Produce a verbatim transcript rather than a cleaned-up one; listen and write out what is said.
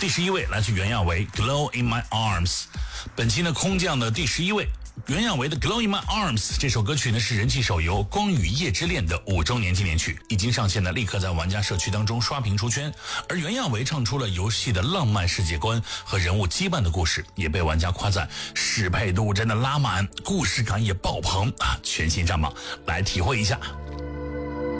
第十一位来自袁娅维 Glow in My Arms。 本期呢空降的第十一位，袁娅维的 Glow in My Arms 这首歌曲呢是人气手游《光与夜之恋》的五周年纪念曲，一经上线呢立刻在玩家社区当中刷屏出圈。而袁娅维唱出了游戏的浪漫世界观和人物羁绊的故事，也被玩家夸赞适配度真的拉满，故事感也爆棚啊！全新战榜来体会一下。